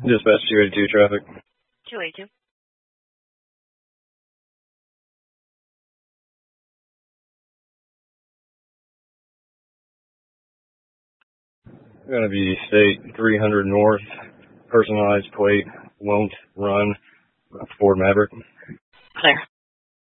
Dispatch 282 traffic. 282. Gonna be State 300 North, personalized plate, won't run, Ford Maverick. Clear.